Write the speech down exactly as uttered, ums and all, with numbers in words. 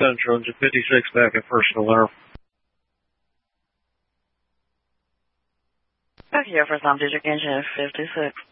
Central, engine fifty-six back at First Alarm. Back here for some district engine fifty-six.